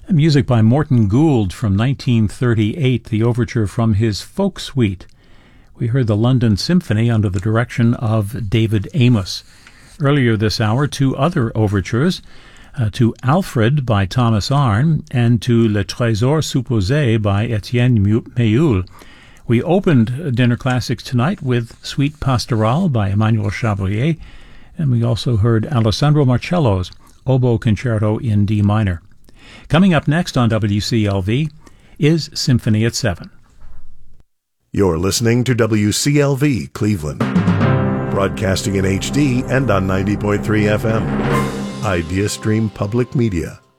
Music by Morton Gould from 1938, the overture from his Folk Suite. We heard the London Symphony under the direction of David Amos. Earlier this hour, two other overtures, to Alfred by Thomas Arne and to Le Trésor Supposé by Etienne Méhul. We opened Dinner Classics tonight with Suite Pastorale by Emmanuel Chabrier, and we also heard Alessandro Marcello's Oboe Concerto in D minor. Coming up next on WCLV is Symphony at 7. You're listening to WCLV Cleveland, broadcasting in HD and on 90.3 FM. IdeaStream Public Media.